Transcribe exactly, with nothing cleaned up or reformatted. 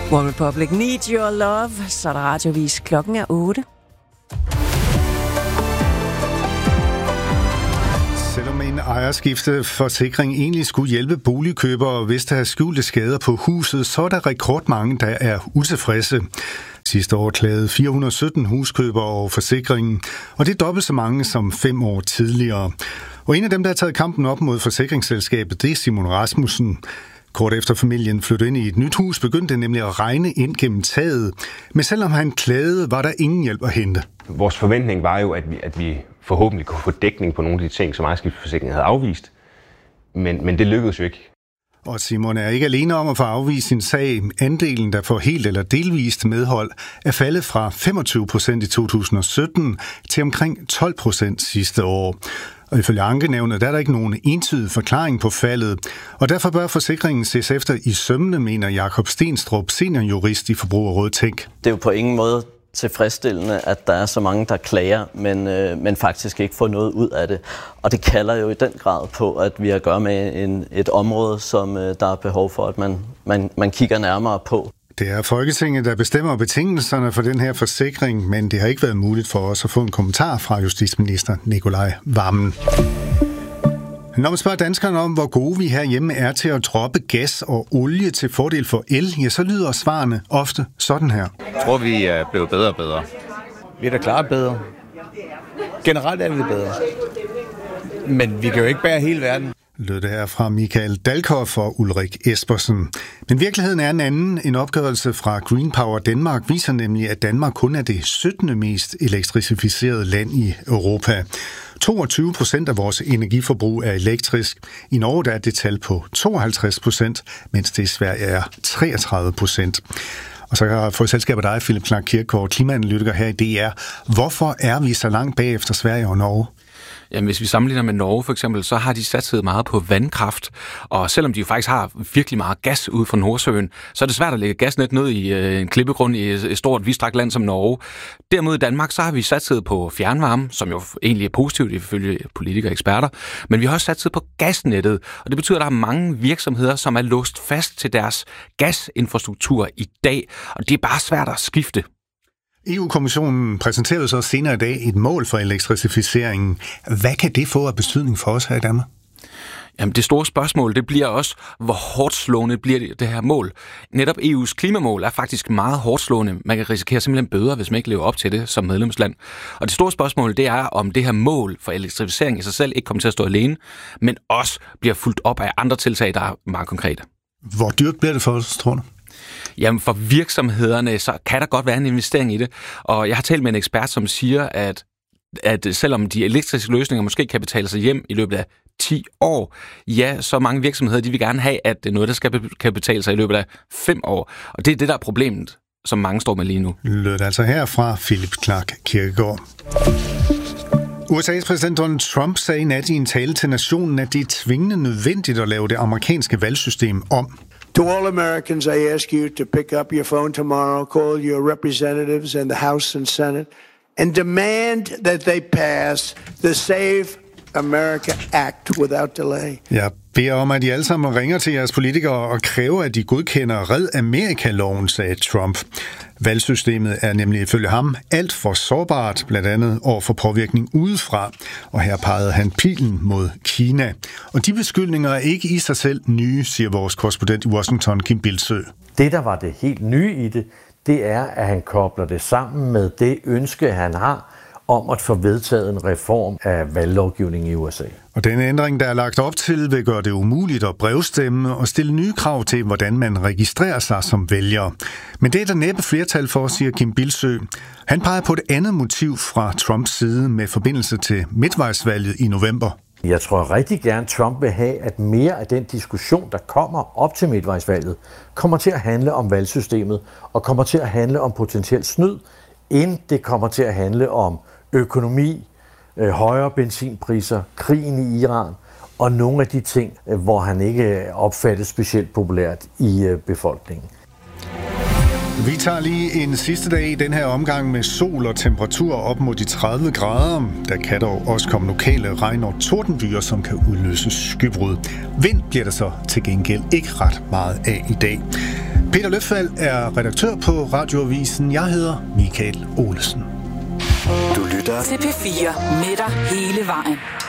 One Republic, Need Your Love, så er der radiovis. Klokken er otte. Selvom en ejerskifteforsikring egentlig skulle hjælpe boligkøbere, hvis der er skjulte skader på huset, så er der rekordmange, der er utilfredse. Sidste år klagede fire hundrede og sytten huskøbere over forsikringen, og det er dobbelt så mange som fem år tidligere. Og en af dem, der har taget kampen op mod forsikringsselskabet, det er Simon Rasmussen. Kort efter familien flyttede ind i et nyt hus, begyndte det nemlig at regne ind gennem taget. Men selvom han klagede, var der ingen hjælp at hente. Vores forventning var jo, at vi, at vi forhåbentlig kunne få dækning på nogle af de ting, som ejerskifteforsikringen havde afvist. Men, men det lykkedes jo ikke. Og Simon er ikke alene om at få afvist sin sag. Andelen, der får helt eller delvist medhold, er faldet fra femogtyve procent i to tusind og sytten til omkring tolv procent sidste år. Og ifølge ankenævnet der er der ikke nogen entydig forklaring på faldet, og derfor bør forsikringen ses efter i sømmene, mener Jakob Stenstrup, seniorjurist i Forbrugerrådet Tænk. Det er jo på ingen måde tilfredsstillende, at der er så mange, der klager, men, øh, men faktisk ikke får noget ud af det. Og det kalder jo i den grad på, at vi har at gøre med en, et område, som øh, der er behov for, at man, man, man kigger nærmere på. Det er Folketinget, der bestemmer betingelserne for den her forsikring, men det har ikke været muligt for os at få en kommentar fra justitsminister Nicolai Wammen. Når man spørger danskerne om, hvor gode vi herhjemme er til at droppe gas og olie til fordel for el, ja, så lyder svarene ofte sådan her. Jeg tror, vi er blevet bedre og bedre. Vi er da klart bedre. Generelt er vi bedre. Men vi kan jo ikke bære hele verden. Lød det her fra Michael Dalkhoff og Ulrik Espersen. Men virkeligheden er en anden. En opgørelse fra Green Power Danmark viser nemlig, at Danmark kun er det syttende mest elektrificerede land i Europa. toogtyve procent af vores energiforbrug er elektrisk. I Norge der er det tal på tooghalvtreds procent, mens det i Sverige er treogtredive procent. Og så har fået selskabet dig, Philip Clark Kirkegaard, klimaanalytiker her i D R. Hvorfor er vi så langt bag efter Sverige og Norge? Jamen, hvis vi sammenligner med Norge for eksempel, så har de satset meget på vandkraft, og selvom de jo faktisk har virkelig meget gas ude fra Nordsøen, så er det svært at lægge gasnet ned i øh, en klippegrund i et stort, vidtstrakt land som Norge. Derimod i Danmark, så har vi satset på fjernvarme, som jo egentlig er positivt ifølge politikere og eksperter, men vi har også satset på gasnettet, og det betyder, at der er mange virksomheder, som er låst fast til deres gasinfrastruktur i dag, og det er bare svært at skifte. E U-kommissionen præsenterede så senere i dag et mål for elektrificeringen. Hvad kan det få af betydning for os her i Danmark? Jamen det store spørgsmål, det bliver også, hvor hårdt slående bliver det, det her mål. Netop E U's klimamål er faktisk meget hårdt slående. Man kan risikere simpelthen bøder, hvis man ikke lever op til det som medlemsland. Og det store spørgsmål, det er, om det her mål for elektrificering i sig selv ikke kommer til at stå alene, men også bliver fulgt op af andre tiltag, der er meget konkrete. Hvor dyrt bliver det for os, tror du? Jamen for virksomhederne, så kan der godt være en investering i det. Og jeg har talt med en ekspert, som siger, at, at selvom de elektriske løsninger måske kan betale sig hjem i løbet af ti år, ja, så mange virksomheder, de vil gerne have, at det er noget, der skal kan betale sig i løbet af fem år. Og det er det, der er problemet, som mange står med lige nu. Lød altså her fra Philip Clark Kirkegaard. U S A's præsident Donald Trump sagde i nat i en tale til nationen, at det er tvingende nødvendigt at lave det amerikanske valgsystem om. To all Americans, I ask you to pick up your phone tomorrow, call your representatives in the House and Senate, and demand that they pass the Save America Act without delay. Jeg beder om, at I alle sammen ringer til jeres politikere og kræver, at de godkender Red Amerika-loven, sagde Trump. Valgsystemet er nemlig ifølge ham alt for sårbart, blandt andet over for påvirkning udefra, og her pegede han pilen mod Kina. Og de beskyldninger er ikke i sig selv nye, siger vores korrespondent i Washington, Kim Bildsøe. Det, der var det helt nye i det, det er, at han kobler det sammen med det ønske, han har om at få vedtaget en reform af valglovgivningen i U S A. Og denne ændring, der er lagt op til, vil gøre det umuligt at brevstemme og stille nye krav til, hvordan man registrerer sig som vælger. Men det er der næppe flertal for, siger Kim Bildsøe. Han peger på et andet motiv fra Trumps side med forbindelse til midtvejsvalget i november. Jeg tror rigtig gerne, Trump vil have, at mere af den diskussion, der kommer op til midtvejsvalget, kommer til at handle om valgsystemet og kommer til at handle om potentielt snyd, end det kommer til at handle om økonomi, øh, højere benzinpriser, krigen i Iran og nogle af de ting, øh, hvor han ikke opfattes specielt populært i øh, befolkningen. Vi tager lige en sidste dag i den her omgang med sol og temperatur op mod de tredive grader. Der kan dog også komme lokale regn- og tordenbyger, som kan udløse skybrud. Vind bliver der så til gengæld ikke ret meget af i dag. Peter Løfvald er redaktør på Radioavisen. Jeg hedder Michael Olesen. Du lytter til P fire med dig hele vejen.